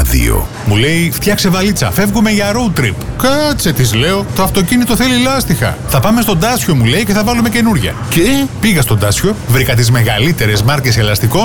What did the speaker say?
2. Μου λέει, φτιάξε βαλίτσα, φεύγουμε για road trip. Κάτσε, της λέω, το αυτοκίνητο θέλει λάστιχα. Θα πάμε στον Τάσιο, μου λέει, και θα βάλουμε καινούρια. Και πήγα στον Τάσιο, βρήκα τις μεγαλύτερες μάρκες ελαστικών